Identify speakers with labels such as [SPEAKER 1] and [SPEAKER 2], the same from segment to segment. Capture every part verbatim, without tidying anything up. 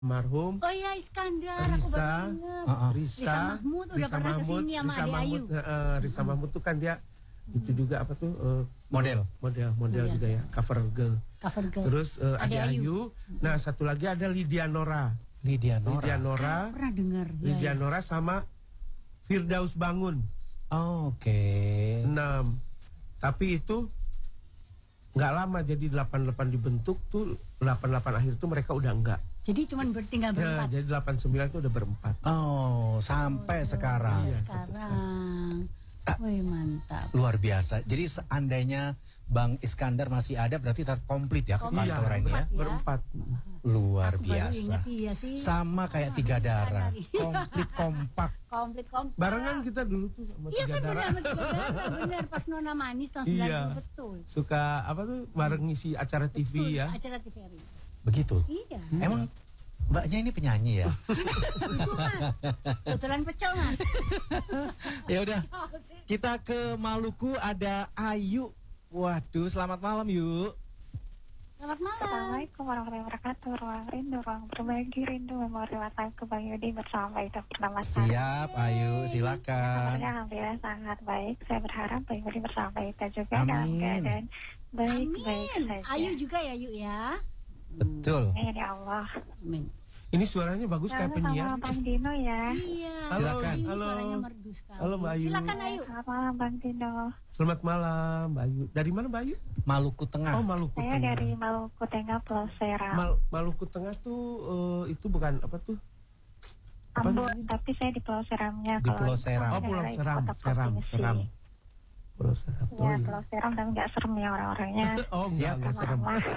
[SPEAKER 1] marhum.
[SPEAKER 2] Oh iya, Iskandar,
[SPEAKER 1] Risa,
[SPEAKER 2] aku baru ingat.
[SPEAKER 1] uh, uh, Risa,
[SPEAKER 2] Risa Mahmud udah
[SPEAKER 1] Risa
[SPEAKER 2] pernah
[SPEAKER 1] Mahmud,
[SPEAKER 2] kesini sama
[SPEAKER 1] Risa
[SPEAKER 2] Ade
[SPEAKER 1] Mahmud,
[SPEAKER 2] Ayu.
[SPEAKER 1] uh, Risa Mahmud tuh kan dia hmm. itu juga apa tuh uh,
[SPEAKER 3] model,
[SPEAKER 1] model, model juga ya, cover girl.
[SPEAKER 2] Cover girl.
[SPEAKER 1] Terus uh, Ade, Ade Ayu. Ayu. Nah satu lagi ada Lydia Nora.
[SPEAKER 3] Lydia Nora.
[SPEAKER 1] Lydia Nora.
[SPEAKER 2] Ah, pernah dengar.
[SPEAKER 1] Lydia
[SPEAKER 2] ya, ya.
[SPEAKER 1] Nora sama Firdaus Bangun.
[SPEAKER 3] Oh, Oke. Okay.
[SPEAKER 1] Enam. Tapi itu nggak lama, jadi delapan puluh delapan dibentuk tuh, delapan puluh delapan akhir tuh mereka udah enggak.
[SPEAKER 2] Jadi cuman bertinggal berempat.
[SPEAKER 1] Ya, jadi delapan puluh sembilan itu udah berempat.
[SPEAKER 3] Oh, sampai oh, sekarang.
[SPEAKER 2] Iya, sekarang. Ah, wih, mantap.
[SPEAKER 3] Luar biasa. Jadi seandainya Bang Iskandar masih ada, berarti tetap komplit ya ke kantor ini ya.
[SPEAKER 1] Berempat.
[SPEAKER 3] Luar
[SPEAKER 2] Aku
[SPEAKER 3] biasa.
[SPEAKER 2] Ingat, iya sih.
[SPEAKER 3] Sama kayak Tiga Darah. Komplit kompak.
[SPEAKER 2] Komplit kompak.
[SPEAKER 1] Barengan kita dulu tuh sama
[SPEAKER 2] iya,
[SPEAKER 1] Tiga
[SPEAKER 2] kan,
[SPEAKER 1] Darah.
[SPEAKER 2] Iya kan benar, benar pas Nona Manis tahun sembilan puluh
[SPEAKER 1] iya.
[SPEAKER 2] Betul.
[SPEAKER 1] Suka apa tuh bareng ngisi acara T V
[SPEAKER 2] betul,
[SPEAKER 1] ya.
[SPEAKER 2] Acara T V R I.
[SPEAKER 3] Begitu.
[SPEAKER 2] Iya.
[SPEAKER 3] Emang Mbaknya ini penyanyi ya?
[SPEAKER 2] Itu mas, kebetulan pecel mas.
[SPEAKER 3] Ya udah, kita ke Maluku ada Ayu. Waduh, selamat malam yuk.
[SPEAKER 2] Selamat malam.
[SPEAKER 4] Assalamualaikum warahmatullahi wabarakatuh. Ruang rindu, ruang berbagi rindu, memori waktu ke Bang Yudi bersama itu pertama kali.
[SPEAKER 3] Siap, Ayu, silakan.
[SPEAKER 4] Ya, alhamdulillah sangat baik. Saya berharap Bang Yudi bersama kita juga
[SPEAKER 3] Amin.
[SPEAKER 4] dalam keadaan baik-baik saja.
[SPEAKER 2] Ayu juga ya Yuk ya.
[SPEAKER 3] Betul.
[SPEAKER 4] Amin ya Allah.
[SPEAKER 2] Amin.
[SPEAKER 1] Ini suaranya bagus kayak penyiar.
[SPEAKER 4] Sama Bang Dino ya.
[SPEAKER 2] Iya.
[SPEAKER 3] Silakan.
[SPEAKER 2] Ini
[SPEAKER 1] Halo.
[SPEAKER 2] suaranya merdu sekali.
[SPEAKER 1] Halo Mbak Ayu.
[SPEAKER 2] Silakan Ayu.
[SPEAKER 4] Selamat malam Bang Dino.
[SPEAKER 1] Selamat malam Mbak Ayu. Dari mana Mbak Ayu?
[SPEAKER 3] Maluku Tengah.
[SPEAKER 1] Oh Maluku
[SPEAKER 4] Saya
[SPEAKER 1] Tengah.
[SPEAKER 4] dari Maluku Tengah, Pulau Seram.
[SPEAKER 1] Mal Maluku Tengah tuh uh, itu bukan apa tuh? Apa
[SPEAKER 4] Ambon,
[SPEAKER 1] namanya?
[SPEAKER 4] tapi saya di Pulau Seramnya.
[SPEAKER 3] Di
[SPEAKER 4] Kalau
[SPEAKER 3] Pulau Seram.
[SPEAKER 1] Oh Pulau
[SPEAKER 4] daerah
[SPEAKER 1] Seram,
[SPEAKER 4] kota
[SPEAKER 1] Seram,
[SPEAKER 4] provinsi.
[SPEAKER 1] Seram. Pulau Seram. Oh,
[SPEAKER 4] Ya,
[SPEAKER 1] iya.
[SPEAKER 4] Pulau Seram dan nggak serem ya orang-orangnya.
[SPEAKER 1] Oh enggak, enggak serem.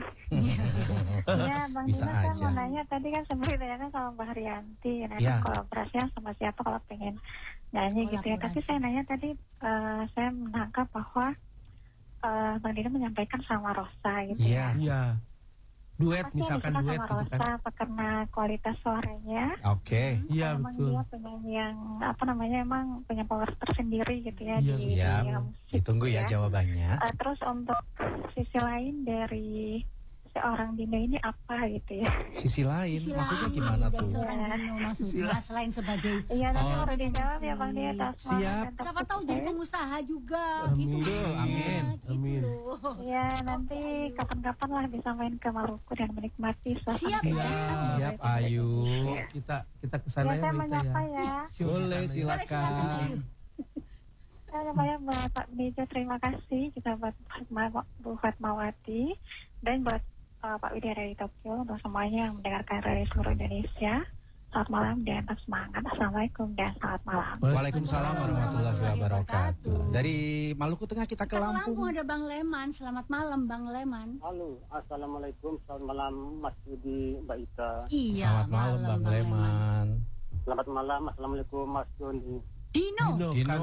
[SPEAKER 4] Iya, Bang
[SPEAKER 3] Bisa
[SPEAKER 4] Dino kan
[SPEAKER 3] aja.
[SPEAKER 4] mau nanya tadi kan sempat ditanyakan sama Mbak Haryanti, nah
[SPEAKER 3] Ya.
[SPEAKER 4] kolaborasinya sama siapa kalau pengen nyanyi gitu ya. Tapi
[SPEAKER 2] Kolaborasi.
[SPEAKER 4] saya nanya tadi, uh, saya menangkap bahwa uh, Bang Dino menyampaikan sama Rosa gitu.
[SPEAKER 3] Iya.
[SPEAKER 1] Iya. Duet,
[SPEAKER 4] Pasti
[SPEAKER 1] misalkan
[SPEAKER 4] yang
[SPEAKER 1] duet
[SPEAKER 4] sama
[SPEAKER 1] gitu
[SPEAKER 4] Rosa
[SPEAKER 1] kan.
[SPEAKER 4] apa karena kualitas suaranya?
[SPEAKER 3] Oke.
[SPEAKER 1] Iya
[SPEAKER 4] Emang
[SPEAKER 1] betul.
[SPEAKER 4] dia penyanyi yang apa namanya emang punya power tersendiri gitu ya
[SPEAKER 1] Iya,
[SPEAKER 4] di
[SPEAKER 3] Siap.
[SPEAKER 4] dunia musik
[SPEAKER 3] Ditunggu ya
[SPEAKER 4] ya.
[SPEAKER 3] jawabannya.
[SPEAKER 4] Uh, terus untuk sisi lain dari seorang Dino ini apa gitu ya?
[SPEAKER 3] Sisi lain,
[SPEAKER 2] Sisi
[SPEAKER 3] maksudnya
[SPEAKER 2] lain
[SPEAKER 3] gimana
[SPEAKER 2] dari
[SPEAKER 3] tuh?
[SPEAKER 2] seorang Dino maksudnya selain sebagai
[SPEAKER 4] Iya, nanti
[SPEAKER 3] Oh.
[SPEAKER 4] harus dijawab ya Bang Dino. atas
[SPEAKER 3] Siap.
[SPEAKER 4] semangat dan
[SPEAKER 2] siapa tahu
[SPEAKER 4] tepuk
[SPEAKER 2] jadi
[SPEAKER 4] tangan.
[SPEAKER 2] pengusaha juga
[SPEAKER 1] Amin.
[SPEAKER 2] gitu.
[SPEAKER 3] Betul, amin.
[SPEAKER 2] Gitu
[SPEAKER 1] Amin.
[SPEAKER 2] loh.
[SPEAKER 4] Ya nanti kapan-kapan lah bisa main ke Maluku dan menikmati suasana.
[SPEAKER 2] Siap,
[SPEAKER 4] kita.
[SPEAKER 3] Siap, Ayu.
[SPEAKER 1] Kita kita
[SPEAKER 4] Ya
[SPEAKER 1] kesana
[SPEAKER 4] saya
[SPEAKER 1] ya Mita ya.
[SPEAKER 4] menyapa ya.
[SPEAKER 3] Boleh,
[SPEAKER 2] Boleh, silakan,
[SPEAKER 3] silakan.
[SPEAKER 2] Ayu.
[SPEAKER 4] Saya banyak buat Pak Bejo, terima kasih kita buat Bu Fatmawati dan buat uh, Pak Widya dari Tokyo, untuk semuanya yang mendengarkan dari seluruh Indonesia. Selamat malam dan tetap semangat. Assalamualaikum dan selamat malam.
[SPEAKER 3] Waalaikumsalam warahmatullahi wabarakatuh. Dari Maluku Tengah kita ke
[SPEAKER 2] Kita ke Lampung
[SPEAKER 3] Lampung.
[SPEAKER 2] ada Bang Leman. Selamat malam Bang Leman.
[SPEAKER 5] Halo, assalamualaikum, selamat malam Mas Yudi, Mbak Ita.
[SPEAKER 2] Iya.
[SPEAKER 3] Selamat malam Bang Leman.
[SPEAKER 5] Selamat malam, assalamualaikum Mas Joni.
[SPEAKER 2] Dino.
[SPEAKER 1] Dino,
[SPEAKER 3] Dino.
[SPEAKER 1] kan